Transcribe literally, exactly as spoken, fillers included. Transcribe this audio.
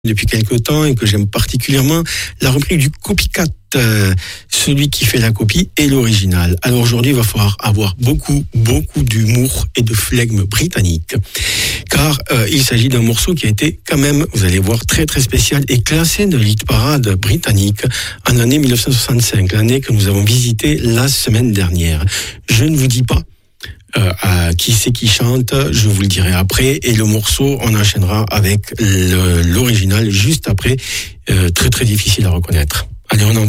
depuis quelque temps et que j'aime particulièrement, la rubrique du copycat, euh, celui qui fait la copie et l'original. Alors aujourd'hui, il va falloir avoir beaucoup, beaucoup d'humour et de flegme britannique, car euh, il s'agit d'un morceau qui a été quand même, vous allez voir, très très spécial et classé dans l'hit parade britannique en l'année dix-neuf cent soixante-cinq, l'année que nous avons visitée la semaine dernière. Je ne vous dis pas Euh, à qui c'est qui chante, je vous le dirai après, et le morceau on enchaînera avec le, l'original juste après, euh, très très difficile à reconnaître. Allez, on en